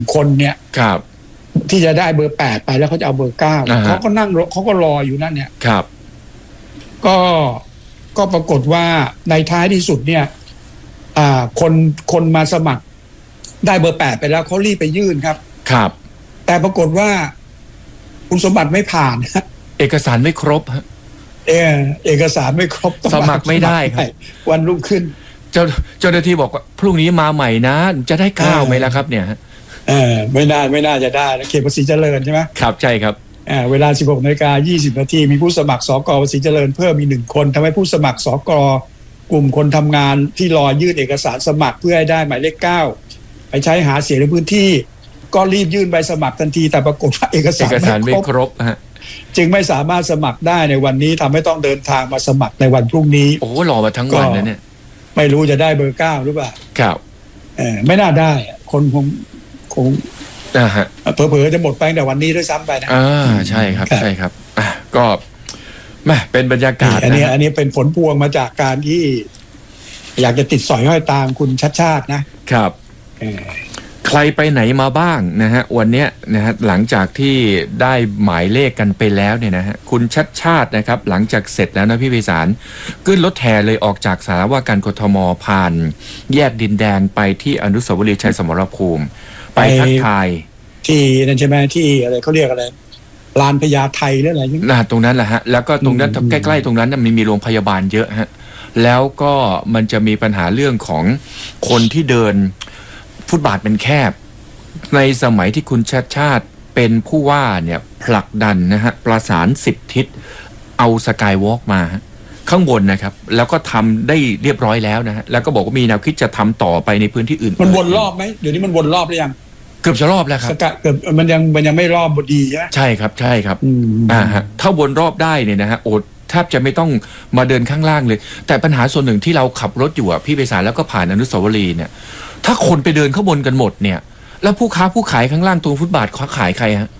คนเนี่ยครับที่จะได้เบอร์8ไปแล้วเขาจะเอาเบอร์9เขาก็นั่งเขาก็รออยู่นั่นเนี่ยครับก็ปรากฏว่าในท้ายที่สุดเนี่ยคนมาสมัครได้เบอร์8ไปแล้วเขารีบไปยื่นครับครับแต่ปรากฏว่าคุณสมบัติไม่ผ่านเอกสารไม่ครบฮะเอกสารไม่ครบสมัครไม่ได้ครับวันรุ่งขึ้นเจ้าหน้าที่บอกว่าพรุ่งนี้มาใหม่นะจะได้9ไหมล่ะครับเนี่ยไม่น่าจะได้เขตภาษีเจริญใช่ไหมครับใช่ครับเวลา 16:20 น.มีผู้สมัครสก.ภาษีเจริญเพิ่มมี1คนทำให้ผู้สมัครสก.กลุ่มคนทำงานที่รอยื่นเอกสารสมัครเพื่อให้ได้หมายเลข9ไปใช้หาเสียงในพื้นที่ก็รีบยื่นใบสมัครทันทีแต่ปรากฏว่าเอกสารไม่ครบจึงไม่สามารถสมัครได้ในวันนี้ทำให้ต้องเดินทางมาสมัครในวันพรุ่งนี้โอ้รอมาทั้งวันนะเนี่ยไม่รู้จะได้เบอร์9หรือเปล่าครับไม่น่าได้คนคงเผลอๆจะหมดไปแต่วันนี้ด้วยซ้ำไปนะใช่ครับใช่ครับก็แม่เป็นบรรยากาศอันนี้เป็นผลพวงมาจากการที่อยากจะติดสอยห้อยตามคุณชัดชาตินะครับใครไปไหนมาบ้างนะฮะวันนี้นะฮะหลังจากที่ได้หมายเลขกันไปแล้วเนี่ยนะฮะคุณชัดชาตินะครับหลังจากเสร็จแล้วนะพี่ไพศาลขึ้นรถแห่เลยออกจากสารว่าการกทมผ่านแยกดินแดงไปที่อนุสาวรีย์ชัยสมรภูมิไปทักทายที่นั่นใช่ไหมที่อะไรเขาเรียกอะไรลานพญาไทหรืออะไรตรงนั้นแหละฮะแล้วก็ตรงนั้นใกล้ๆตรงนั้นมันมีโรงพยาบาลเยอะฮะแล้วก็มันจะมีปัญหาเรื่องของคนที่เดินฟุตบาทเป็นแคบในสมัยที่คุณชัดชาติเป็นผู้ว่าเนี่ยผลักดันนะฮะประสาน10 ทิศเอาสกายวอล์กมาข้างบนนะครับแล้วก็ทำได้เรียบร้อยแล้วนะฮะแล้วก็บอกว่ามีแนวคิดจะทำต่อไปในพื้นที่อื่นมันวนรอบไหมเดี๋ยวนี้มันวนรอบหรือยังเกือบจะรอบแล้วครับเกือบมันยังไม่รอบบดีใช่ไหมใช่ครับใช่ครับฮะถ้าวนรอบได้เนี่ยนะฮะโอ้แทบจะไม่ต้องมาเดินข้างล่างเลยแต่ปัญหาส่วนหนึ่งที่เราขับรถอยู่พี่ไพศาลแล้วก็ผ่านอนุสาวรีย์เนี่ยถ้าคนไปเดินข้างบนกันหมดเนี่ยแล้วผู้ค้าผู้ขายข้างล่างตรงฟุตบาทเขาขายใครฮะ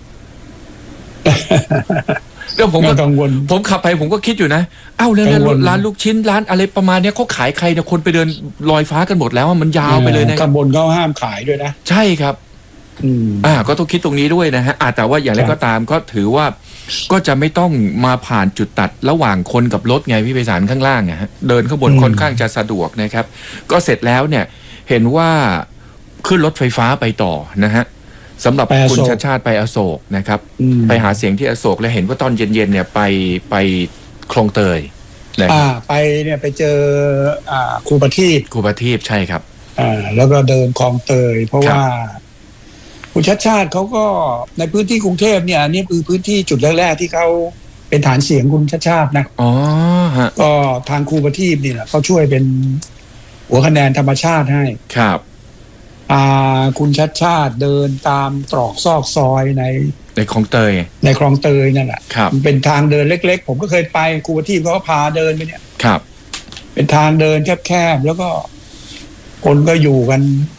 เดี๋ยวผมก็กังวลผมขับไปผมก็คิดอยู่นะแล้วร้านลูกชิ้นร้านอะไรประมาณนี้เขาขายใครเนี่ยคนไปเดินลอยฟ้ากันหมดแล้วมันยาวไปเลยนะข้างบนเขาห้ามขายด้วยนะใช่ครับก็ต้องคิดตรงนี้ด้วยนะฮะแต่ว่าอย่างไรก็ตามก็ถือว่าก็จะไม่ต้องมาผ่านจุดตัดระหว่างคนกับรถไงพี่ไพศาลข้างล่างฮะเดินข้างบนค่อนข้างจะสะดวกนะครับก็เสร็จแล้วเนี่ยเห็นว่าขึ้นรถไฟฟ้าไปต่อนะฮะสำหรับคุณชัดชาติไปอโศกนะครับไปหาเสียงที่อโศกแล้วเห็นว่าตอนเย็นๆเนี่ยไปคลองเตยไปเนี่ยไปเจอครูประทีปใช่ครับแล้วก็เดินคลองเตยเพราะว่าคุณชัดชาติเขาก็ในพื้นที่กรุงเทพเนี่ยนี่คือพื้นที่จุดแรกๆที่เขาเป็นฐานเสียงคุณชัดชาตินะก็ทางครูประทีปนี่แหละเขาช่วยเป็นหัวคะแนนธรรมชาติให้ครับคุณชัดชาติเดินตามตรอกซอกซอยในคลองเตยนั่นแหละมันเป็นทางเดินเล็กๆผมก็เคยไปครูประทีปเขาก็พาเดินไปเนี่ยครับเป็นทางเดินแคบๆแล้วก็คนก็อยู่กัน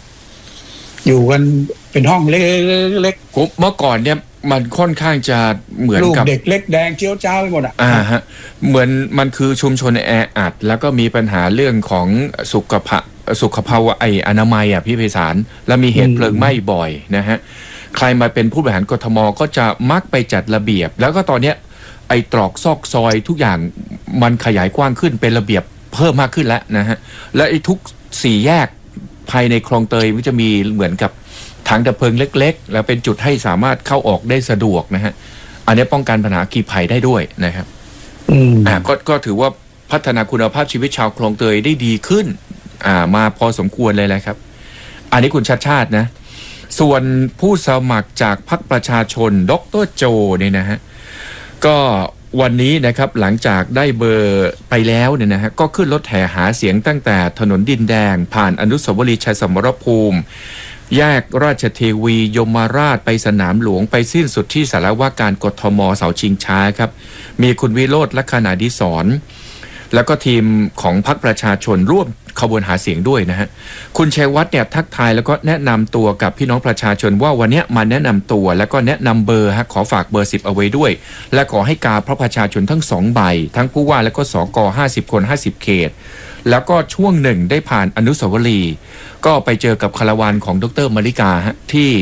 เป็นห้องเล็กๆเมื่อก่อนเนี่ยมันค่อนข้างจะเหมือนกับเด็กเล็กแดงเจียวจ้าวไปหมดฮะเหมือนมันคือชุมชนแออัดแล้วก็มีปัญหาเรื่องของสุขภาวะอนามัยพี่ไพศาลแล้วมีเหตุเพลิงไหม้บ่อยนะฮะใครมาเป็นผู้บริหารกทมก็จะมักไปจัดระเบียบแล้วก็ตอนเนี้ยไอ้ตรอกซอกซอยทุกอย่างมันขยายกว้างขึ้นเป็นระเบียบเพิ่มมากขึ้นแล้วนะฮะและไอ้ทุก4 แยกภายในคลองเตยมันจะมีเหมือนกับถังดับเพลิงเล็กๆแล้วเป็นจุดให้สามารถเข้าออกได้สะดวกนะฮะอันนี้ป้องกันปัญหาอัคคีภัยได้ด้วยนะครับก็ถือว่าพัฒนาคุณภาพชีวิตชาวคลองเตยได้ดีขึ้นมาพอสมควรเลยแหละครับอันนี้คุณชัดชาตินะส่วนผู้สมัครจากพรรคประชาชนดร.โจเนี่ยนะฮะก็วันนี้นะครับหลังจากได้เบอร์ไปแล้วเนี่ยนะฮะก็ขึ้นรถแห่หาเสียงตั้งแต่ถนนดินแดงผ่านอนุสาวรีย์ชัยสมรภูมิแยกราชเทวียมราชไปสนามหลวงไปสิ้นสุดที่สารว่าการกทม.เสาชิงช้าครับมีคุณวิโรจน์ ลักษณะดิศรแล้วก็ทีมของพรรคประชาชนร่วมขบวนหาเสียงด้วยนะฮะคุณชัยวัฒน์เนี่ยทักทายแล้วก็แนะนำตัวกับพี่น้องประชาชนว่าวันนี้มาแนะนำตัวแล้วก็แนะนำเบอร์ขอฝากเบอร์10เอาไว้ด้วยและขอให้กาเพราะประชาชนทั้ง2 ใบทั้งผู้ว่าและก็สก50 คน50 เขตแล้วก็ช่วงหนึ่งได้ผ่านอนุสาวรีย์ก็ไปเจอกับคาราวานของดร.มริกาที่